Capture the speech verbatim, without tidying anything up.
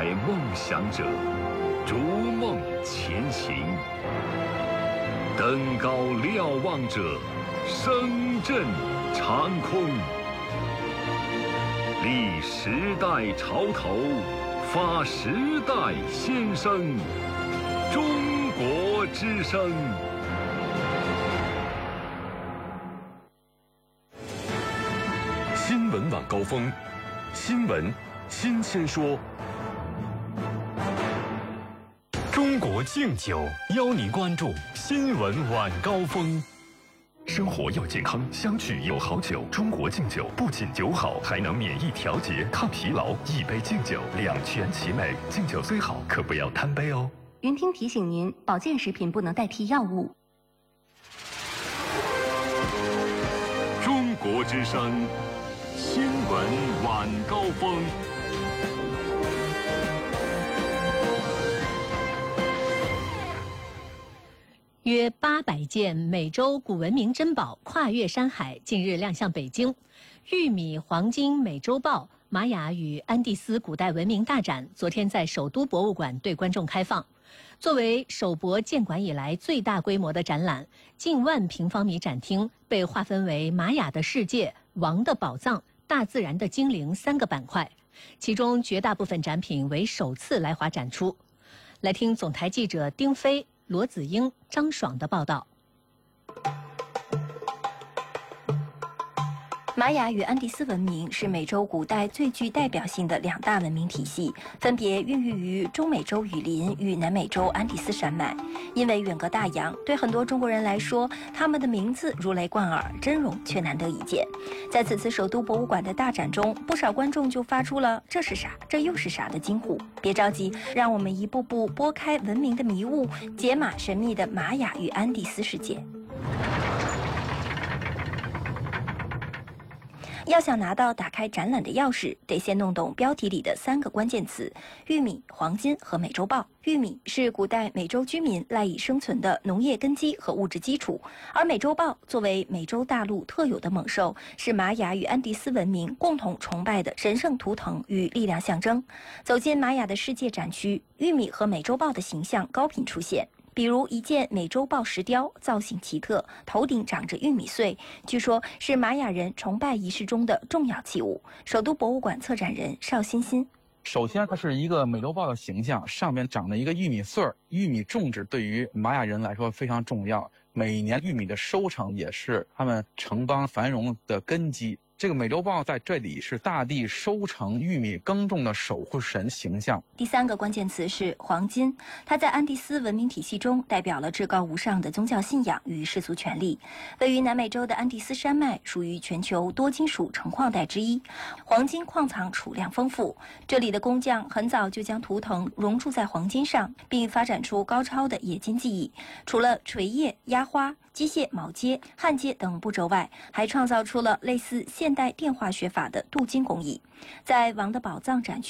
怀梦想者，逐梦前行；登高瞭望者，声震长空。立时代潮头，发时代先声。中国之声。新闻晚高峰，新闻新鲜说。中国敬酒邀您关注新闻晚高峰。生活要健康，相聚有好酒。中国敬酒不仅酒好，还能免疫调节、抗疲劳。一杯敬酒，两全其美。敬酒虽好，可不要贪杯哦。 云听提醒您，保健食品不能代替药物。 中国之声，新闻晚高峰。 约八百件美洲古文明珍宝跨越山海，近日亮相北京。玉米黄金美洲豹玛雅与安第斯古代文明大展昨天在首都博物馆对观众开放。作为首博建馆以来最大规模的展览，近万平方米展厅被划分为玛雅的世界、王的宝藏、大自然的精灵三个板块，其中绝大部分展品为首次来华展出。来听总台记者丁飞、罗子英、张爽的报道。 玛雅与安第斯文明是美洲古代最具代表性的两大文明体系，分别孕育于中美洲雨林与南美洲安第斯山脉。因为远隔大洋，对很多中国人来说，他们的名字如雷贯耳，真容却难得一见。在此次首都博物馆的大展中，不少观众就发出了“这是啥？这又是啥”的惊呼。别着急，让我们一步步拨开文明的迷雾，解码神秘的玛雅与安第斯世界。要想拿到打开展览的钥匙，得先弄懂标题里的三个关键词：玉米、黄金和美洲豹。玉米是古代美洲居民赖以生存的农业根基和物质基础，而美洲豹作为美洲大陆特有的猛兽，是玛雅与安第斯文明共同崇拜的神圣图腾与力量象征。走进玛雅的世界展区，玉米和美洲豹的形象高频出现。比如一件美洲豹石雕，造型奇特，头顶长着玉米穗，据说是玛雅人崇拜仪式中的重要器物。首都博物馆策展人邵欣欣。 首先，它是一个美洲豹的形象，上面长了一个玉米穗儿。玉米种植对于玛雅人来说非常重要，每年玉米的收成也是他们城邦繁荣的根基。这个美洲豹在这里是大地收成玉米耕种的守护神形象。 第三个关键词是黄金，它在安第斯文明体系中代表了至高无上的宗教信仰与世俗权利。位于南美洲的安第斯山脉属于全球多金属成矿带之一，黄金矿藏储量丰富。这里的工匠很早就将图腾熔铸在黄金上，并发展出高超的冶金技艺。除了锤业、压花、机械铆接、焊接等步骤外，还创造出了类似现代电化学法的镀金工艺。在王的宝藏展区